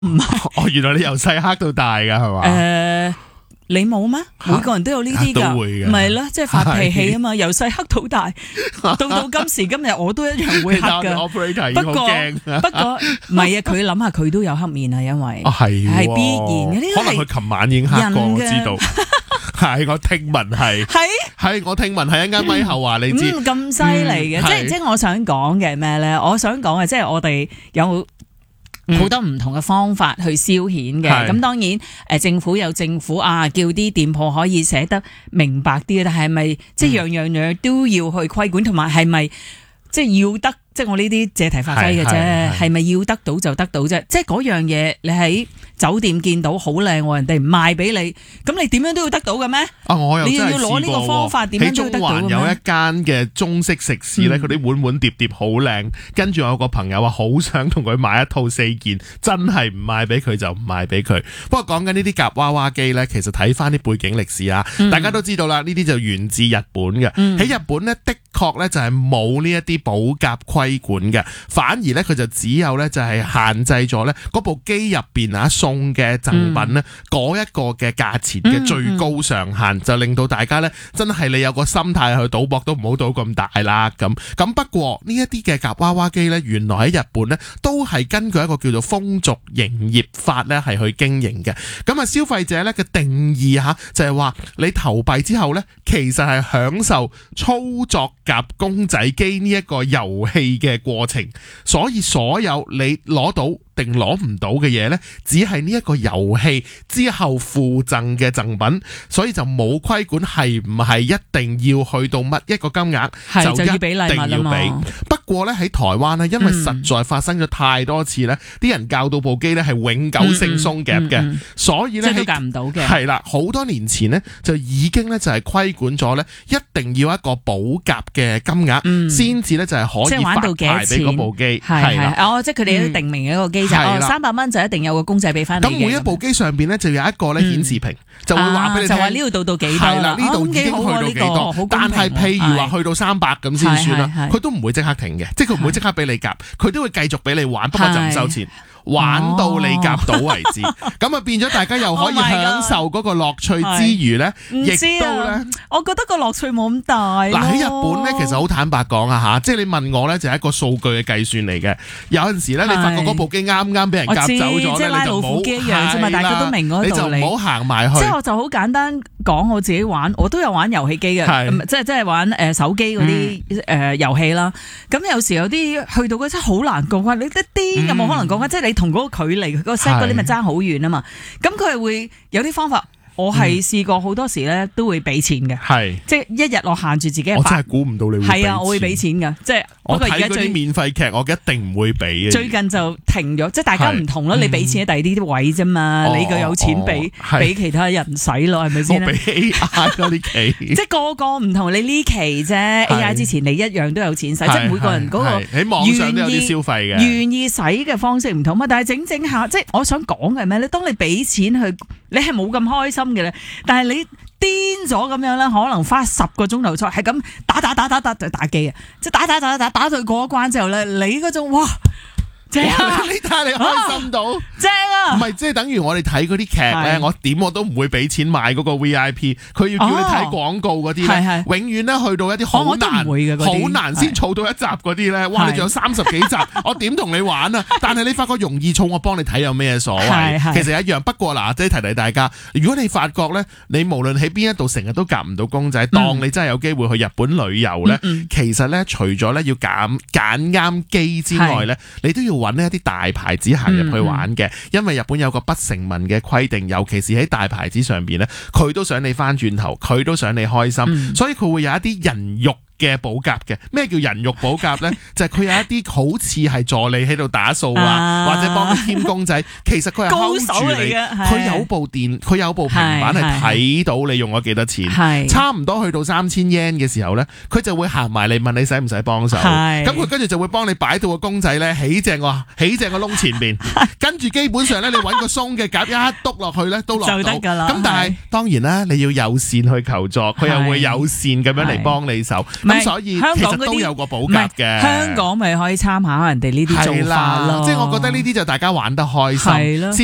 唔係， 原來你由細黑到大㗎係嘛？ 你冇咩？每個人都有呢啲㗎， 都會嘅， 唔係啦，即係發脾氣啊嘛，由細黑到大，到今時今日我都一樣會黑㗎。不過唔係啊，佢諗下佢都有黑面啊，因為係必然嘅，呢可能佢琴晚已經黑過，我知道。係我聽聞係我聽聞係一間咪後話你知咁犀利嘅，即係我想講嘅咩咧？我想講嘅即係我哋有好多唔同嘅方法去消遣嘅，咁當然政府有政府叫啲店鋪可以寫得明白啲，但係咪即係樣樣都要去規管，同埋係咪即係要得？即係我呢啲借題發揮嘅啫，係咪要得到就得到啫？即係嗰樣嘢，你喺酒店見到好靚，人哋唔賣俾你，咁你點樣都要得到嘅咩？ 我又你要攞呢個方法，點樣都要得到嘅咩？喺中環有一間嘅中式食肆咧，佢啲碗碗碟碟好靚，跟住我有個朋友話好想同佢買一套4件，真係唔賣俾佢就唔賣俾佢。不過講緊呢啲夾娃娃機咧，其實睇翻啲背景歷史啊，大家都知道啦，呢啲就源自日本嘅。喺日本咧，的確咧就係冇呢一啲保夾規管嘅，反而咧佢就只有咧就係限制咗咧嗰部機入邊送嘅贈品咧嗰一個嘅價錢嘅最高上限，就令到大家咧真係你有個心態去賭博都唔好賭咁大啦咁。不過呢一啲嘅夾娃娃機咧，原來喺日本咧都係根據一個叫做風俗營業法咧係去經營嘅。咁消費者咧嘅定義就係話你投幣之後咧，其實係享受操作夾公仔機呢一個遊戲嘅過程，所以所有你攞到定攞唔到嘅嘢呢，只係呢一個遊戲之後附贈嘅贈品，所以就冇規管係唔係一定要去到乜一個金額就一定要俾。不過呢，喺台灣呢，因為實在發生咗太多次呢，啲人教到部機呢係永久性鬆夾嘅，所以呢即係都夾唔到嘅。 係啦，好多年前呢，就已經呢就係規管咗呢，一定要一個保夾嘅金額先至呢就係可以發牌俾嗰部機。係啦， 即係佢哋都定明一個機制，300蚊就一定有個公仔俾翻你嘅。 咁每一部機上邊咧就有一個咧顯示屏，就會話俾你聽， 就話呢度到幾多啦， 呢度已經去到幾多。但係譬如話去到300咁先算啦，佢都唔會即刻停嘅，即係佢唔會即刻俾你夾，佢都會繼續俾你玩，不過就唔收錢。玩到你夾到為止，咁變咗大家又可以享受嗰個樂趣之餘呢，亦都呢， 我覺得個樂趣冇咁大。 喺日本呢，其實好坦白講即係你問我呢，就係一個數據嘅計算嚟嘅。有陣時呢，你發覺嗰部機啱啱俾人夾走咗呢，你就唔好， 機一樣啫嘛，大家都明嗰個道理， 你就唔好行埋去。 即係我就好簡單講，我自己玩，我都有玩遊戲機嘅，即係玩手機嗰啲遊戲啦。咁有時有啲去到嗰真係好難過關，你一啲有冇可能過關？即係你同嗰個距離嗰個 set 嗰啲咪爭好遠啊嘛，咁佢係會有啲方法。我係試過好多時咧，都會俾錢嘅，即係一日我限住自己。 我真係估唔到你會俾錢。 係啊，我會俾錢㗎，即係我睇嗰啲免費劇，我一定唔會俾嘅。 最近就停咗，即係大家唔同啦。你俾錢喺第二啲位啫嘛，你個有錢俾其他人使咯，係咪先？ 我俾 AI 嗰啲期， 即係個個唔同。你呢期啫 ，AI 之前你一樣都有錢使，即係每個人嗰個喺網上都有啲消費嘅， 願意使嘅方式唔同嘛。但係整下，即係我想講嘅係咩咧？當你俾錢去，你係冇咁開心嘅咧。但係你癲咗咁樣咧，可能花10個鐘頭賽，係咁打機啊！即係打到過一關之後咧，你嗰種哇正啊！ 你睇下你開心到正啊！ 唔係即係等於我哋睇嗰啲劇咧，我點我都唔會俾錢買嗰個 VIP， 佢要叫你睇廣告嗰啲咧，永遠咧去到一啲好難先儲到一集嗰啲咧，哇！你仲有30幾集，我點同你玩啊？但係你發覺容易儲，我幫你睇有咩所謂？其實一樣。不過嗱，即係提大家，如果你發覺咧，你無論喺邊一度成日都夾唔到公仔，當你真係有機會去日本旅遊咧，其實咧除咗咧要揀啱機之外咧，你都要揾一啲大牌子行入去玩嘅，因為日本有個不成文嘅規定，尤其是喺大牌子上邊咧，佢都想你翻轉頭，佢都想你開心，所以佢會有一啲人肉嘅保夾嘅。咩叫人肉保夾呢？就係佢有一啲好似係助理喺度打掃或者幫你添公仔，其實佢係 hold 住你，佢有部電，佢有部平板係睇到你用咗幾多錢，差唔多去到3000 yen 嘅時候呢，佢就會行埋嚟問你使唔使幫手，咁佢跟住就會幫你擺到個公仔呢起正個窿前邊，跟住基本上呢，你揾個鬆嘅夾一篤落去呢都落到，咁但係當然啦，你要友善去求助，佢又會友善咁樣嚟幫你手。 咁所以其實都有個補習嘅。 香港咪可以參考人哋呢啲做法咯。 即係我覺得呢啲就大家玩得開心。 係咯。